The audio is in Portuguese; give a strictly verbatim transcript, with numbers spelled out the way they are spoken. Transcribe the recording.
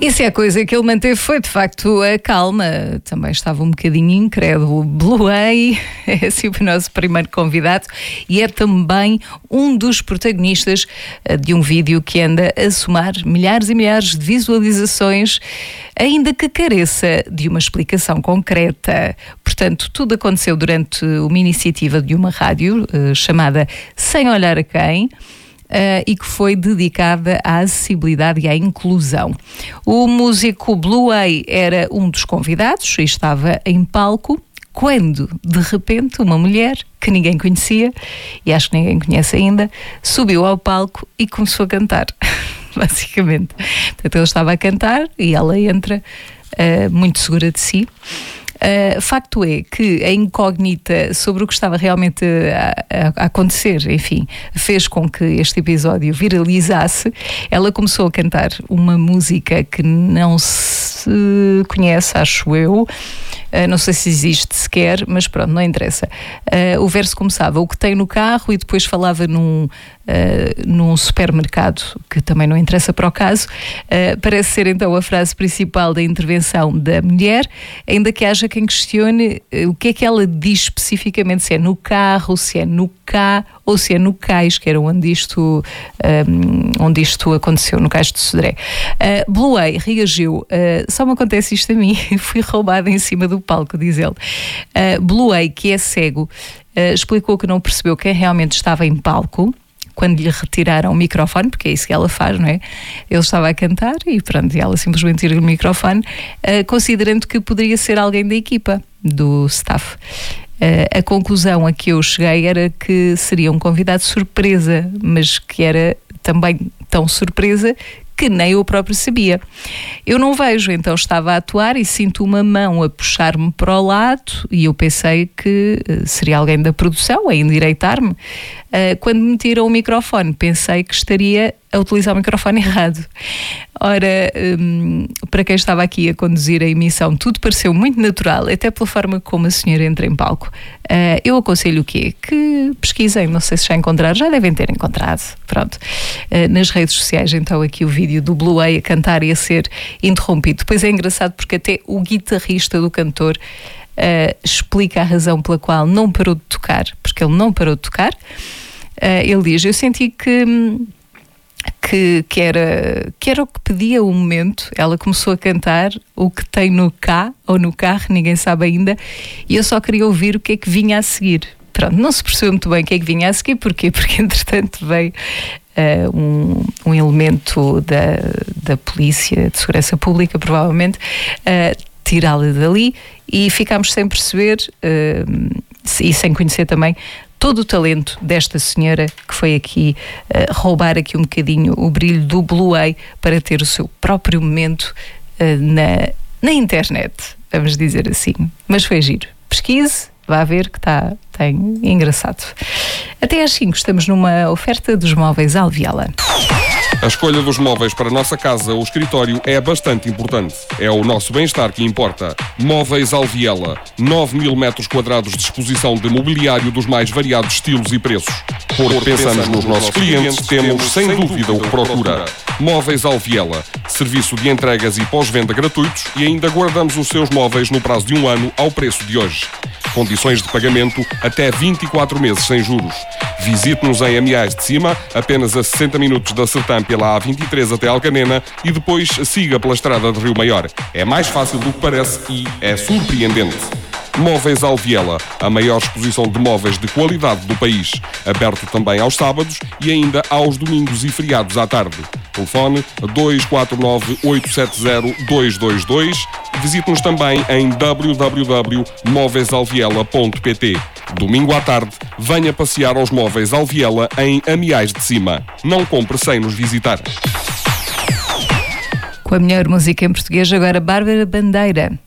E se a coisa que ele manteve foi de facto a calma, também estava um bocadinho incrédulo. Bluey é assim o nosso primeiro convidado e é também um dos protagonistas de um vídeo que anda a somar milhares e milhares de visualizações, ainda que careça de uma explicação concreta. Portanto, tudo aconteceu durante uma iniciativa de uma rádio uh, chamada Sem Olhar a Quem, Uh, e que foi dedicada à acessibilidade e à inclusão. O músico Bluey era um dos convidados e estava em palco quando, de repente, uma mulher que ninguém conhecia, e acho que ninguém conhece ainda, subiu ao palco e começou a cantar, basicamente. Portanto, ele estava a cantar e ela entra uh, muito segura de si. Uh, facto é que a incógnita sobre o que estava realmente a, a, a acontecer, enfim, fez com que este episódio viralizasse. Ela começou a cantar uma música que não se conhece, acho eu. Uh, não sei se existe sequer, mas pronto, não interessa. Uh, o verso começava: o que tem no carro, e depois falava num, uh, num supermercado, que também não interessa para o caso. Uh, parece ser então a frase principal da intervenção da mulher, ainda que haja quem questione uh, o que é que ela diz especificamente, se é no carro, se é no cá ou se é no cais, que era onde isto, um, onde isto aconteceu, no cais de Sodré. Uh, Bluey reagiu: uh, só me acontece isto a mim, fui roubada em cima do palco, diz ele. Uh, Bluey, que é cego, uh, explicou que não percebeu quem realmente estava em palco quando lhe retiraram o microfone, porque é isso que ela faz, não é? Ele estava a cantar e pronto, e ela simplesmente tira o microfone, uh, considerando que poderia ser alguém da equipa, do staff. Uh, a conclusão a que eu cheguei era que seria um convidado surpresa, mas que era também tão surpresa que nem eu próprio sabia. Eu não vejo, então estava a atuar e sinto uma mão a puxar-me para o lado e eu pensei que uh, seria alguém da produção a endireitar-me. Uh, quando me tiram o microfone, pensei que estaria a utilizar o microfone errado. Ora, um, para quem estava aqui a conduzir a emissão, tudo pareceu muito natural, até pela forma como a senhora entra em palco. Uh, eu aconselho o quê? Que pesquisem, não sei se já encontraram, já devem ter encontrado, pronto. Uh, nas redes sociais, então, aqui o vídeo do Bluey a cantar e a ser interrompido. Depois é engraçado porque até o guitarrista do cantor uh, explica a razão pela qual não parou de tocar, porque ele não parou de tocar. Uh, ele diz: eu senti que... Que, que, era, que era o que pedia o momento. Ela começou a cantar o que tem no cá ou no carro, ninguém sabe ainda, e eu só queria ouvir o que é que vinha a seguir. Pronto, não se percebeu muito bem o que é que vinha a seguir. Porquê? Porque entretanto veio uh, um, um elemento da, da polícia de segurança pública, provavelmente, uh, tirá-la dali, e ficámos sem perceber uh, e sem conhecer também todo o talento desta senhora que foi aqui uh, roubar aqui um bocadinho o brilho do Bluey para ter o seu próprio momento uh, na, na internet, vamos dizer assim. Mas foi giro. Pesquise, vá ver que está tá engraçado. Até às cinco estamos numa oferta dos móveis Alviela. A escolha dos móveis para a nossa casa ou escritório é bastante importante. É o nosso bem-estar que importa. Móveis Alviela. nove mil metros quadrados de exposição de mobiliário dos mais variados estilos e preços. Porque pensamos nos nossos clientes, temos sem dúvida o que procura. Móveis Alviela. Serviço de entregas e pós-venda gratuitos e ainda guardamos os seus móveis no prazo de um ano ao preço de hoje. Condições de pagamento até vinte e quatro meses sem juros. Visite-nos em Amiais de Cima, apenas a sessenta minutos da Sertã pela A vinte e três até Alcanena, e depois siga pela estrada de Rio Maior. É mais fácil do que parece e é surpreendente. Móveis Alviela, a maior exposição de móveis de qualidade do país. Aberto também aos sábados e ainda aos domingos e feriados à tarde. Telefone dois quatro nove, oito sete zero, dois dois dois. Visite-nos também em w w w ponto móveis alviela ponto p t. Domingo à tarde, venha passear aos Móveis Alviela em Amiais de Cima. Não compre sem nos visitar. Com a melhor música em português, agora Bárbara Bandeira.